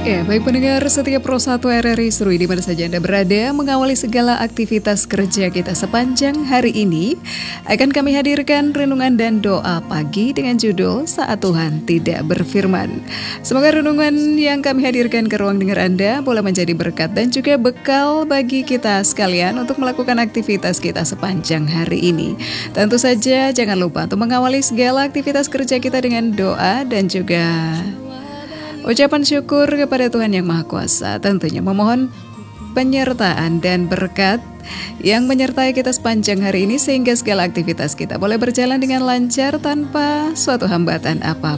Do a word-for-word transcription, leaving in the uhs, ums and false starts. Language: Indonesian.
Ya, baik pendengar setiap Pro satu R R I Serui di mana saja Anda berada, mengawali segala aktivitas kerja kita sepanjang hari ini, akan kami hadirkan renungan dan doa pagi dengan judul Saat Tuhan Tidak Berfirman. Semoga renungan yang kami hadirkan ke ruang dengar Anda boleh menjadi berkat dan juga bekal bagi kita sekalian untuk melakukan aktivitas kita sepanjang hari ini. Tentu saja jangan lupa untuk mengawali segala aktivitas kerja kita dengan doa dan juga ucapan syukur kepada Tuhan Yang Maha Kuasa, tentunya memohon penyertaan dan berkat yang menyertai kita sepanjang hari ini sehingga segala aktivitas kita boleh berjalan dengan lancar tanpa suatu hambatan apapun.